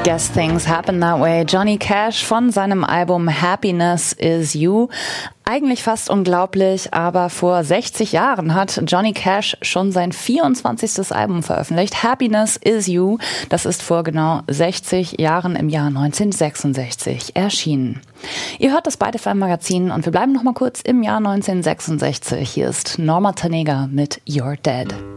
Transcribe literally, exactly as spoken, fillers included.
Guess Things Happen That Way. Johnny Cash von seinem Album Happiness Is You. Eigentlich fast unglaublich, aber vor sechzig Jahren hat Johnny Cash schon sein vierundzwanzigstes Album veröffentlicht. Happiness Is You. Das ist vor genau sechzig Jahren im Jahr neunzehnhundertsechsundsechzig erschienen. Ihr hört das Byte F M Magazin und wir bleiben noch mal kurz im Jahr neunzehnhundertsechsundsechzig. Hier ist Norma Tanega mit You're Dead.